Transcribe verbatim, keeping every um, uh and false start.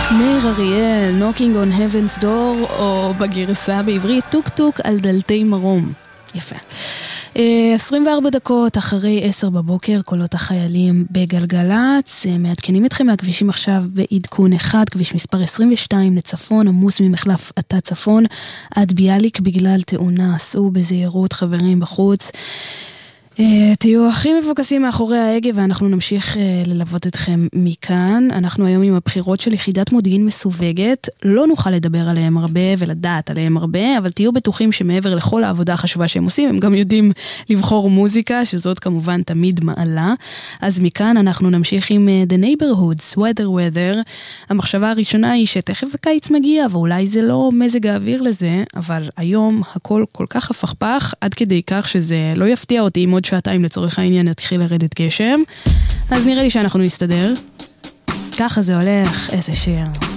מאיר אריאל, Knocking on Heaven's Door, או בגרסה בעברית, טוק טוק על דלתי מרום. יפה. עשרים וארבע דקות אחרי עשר בבוקר, קולות החיילים בגלגלץ, מעדכנים אתכם מהכבישים עכשיו בעדכון אחד, כביש מספר עשרים ושתיים לצפון, עמוס ממחלף עתה צפון עד ביאליק בגלל תאונה, עשו בזהירות חברים בחוץ. תהיו הכי מפוקסים מאחורי ההגה ואנחנו נמשיך ללוות אתכם מכאן. אנחנו היום עם הבחירות של יחידת מודיעין מסווגת, לא נוכל לדבר עליהם הרבה ולדעת עליהם הרבה, אבל תהיו בטוחים שמעבר לכל העבודה החשובה שהם עושים, הם גם יודעים לבחור מוזיקה, שזאת כמובן תמיד מעלה. אז מכאן אנחנו נמשיך עם The Neighborhoods, Weather Weather. המחשבה הראשונה היא שתכף הקיץ מגיע, ואולי זה לא מזג האוויר לזה, אבל היום הכל כל כך הפכפך, עד כדי כך שזה לא יפתיע אותי אם עוד שעתיים לצורך העניין התחיל לרדת גשם. אז נראה לי שאנחנו נסתדר. ככה זה הולך, איזה שיר.